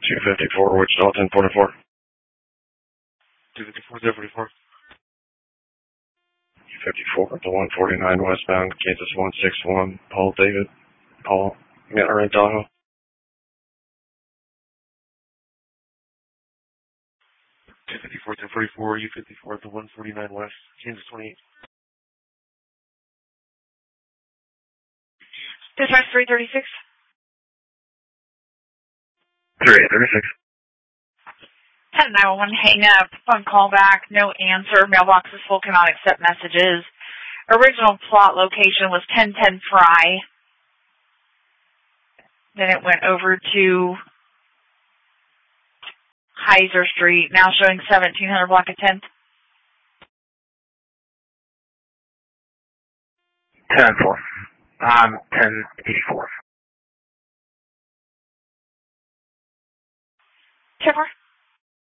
254, Wichita, 1044. 254, 1044. 54 to 149 westbound, Kansas 161, Paul David. Paul, Miller in Tahoe. 254, 1044, U54 to 149 west, Kansas 28. Dispatch 336. 3836. Had a 911 hang up, phone call back, no answer, mailbox is full, cannot accept messages. Original plot location was 1010 Fry. Then it went over to Heiser Street, now showing 1700 block of 10th. 10-4. 1084. 10-4.